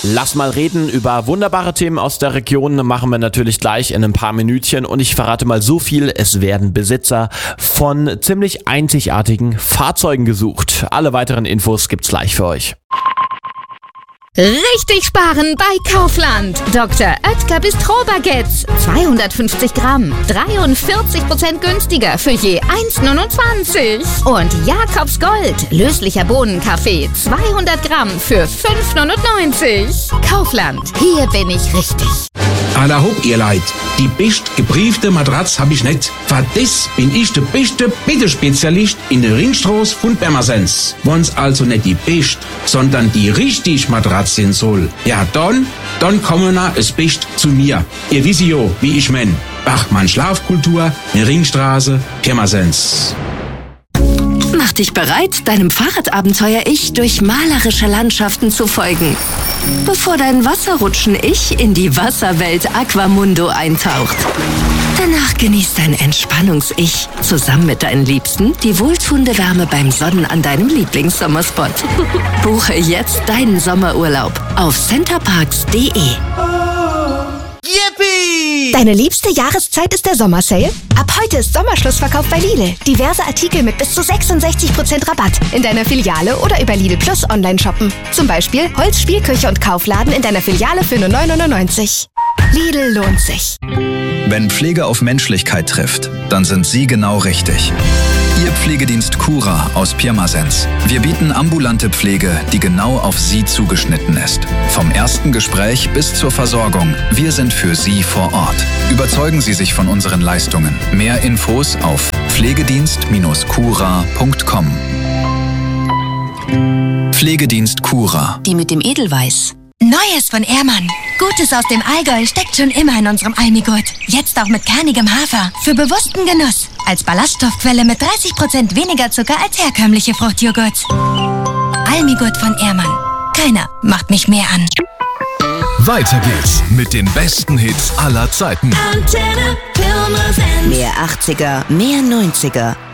Lass mal reden über wunderbare Themen aus der Region, machen wir natürlich gleich in ein paar Minütchen und ich verrate mal so viel, es werden Besitzer von ziemlich einzigartigen Fahrzeugen gesucht. Alle weiteren Infos gibt's gleich für euch. Richtig sparen bei Kaufland. Dr. Oetker Bistro-Baguettes. 250 Gramm. 43% günstiger für je 1,29. Und Jakobs Gold. Löslicher Bohnenkaffee. 200 Gramm für 5,99. Kaufland. Hier bin ich richtig. Alla hopp, ihr Leid. Die best gebriefte Matratz hab ich nicht. Für das bin ich der beste Bittespezialist in der Ringstraße von Pirmasens. Wenn's also nicht die best, sondern die richtig Matratz sein soll. Ja, dann kommen na es best zu mir. Ihr wisst ja, wie ich mein. Bachmann Schlafkultur, in Ringstraße, Pirmasens. Mach dich bereit, deinem Fahrradabenteuer-Ich durch malerische Landschaften zu folgen. Bevor dein Wasserrutschen-Ich in die Wasserwelt Aquamundo eintaucht. Danach genießt dein Entspannungs-Ich zusammen mit deinen Liebsten die wohltuende Wärme beim Sonnen an deinem Lieblingssommerspot. Buche jetzt deinen Sommerurlaub auf centerparks.de. Yippie! Deine liebste Jahreszeit ist der Sommersale? Ab heute ist Sommerschlussverkauf bei Lidl. Diverse Artikel mit bis zu 66% Rabatt. In deiner Filiale oder über Lidl Plus online shoppen. Zum Beispiel Holz, Spielküche und Kaufladen in deiner Filiale für nur 9,99 €. Lidl lohnt sich. Wenn Pflege auf Menschlichkeit trifft, dann sind Sie genau richtig. Ihr Pflegedienst Cura aus Pirmasens. Wir bieten ambulante Pflege, die genau auf Sie zugeschnitten ist. Vom ersten Gespräch bis zur Versorgung. Wir sind für Sie vor Ort. Überzeugen Sie sich von unseren Leistungen. Mehr Infos auf pflegedienst-cura.com. Pflegedienst Cura. Die mit dem Edelweiß. Neues von Ehrmann. Gutes aus dem Allgäu steckt schon immer in unserem Almigurt. Jetzt auch mit kernigem Hafer. Für bewussten Genuss. Als Ballaststoffquelle mit 30% weniger Zucker als herkömmliche Fruchtjoghurt. Almigurt von Ehrmann. Keiner macht mich mehr an. Weiter geht's mit den besten Hits aller Zeiten. Mehr 80er, mehr 90er.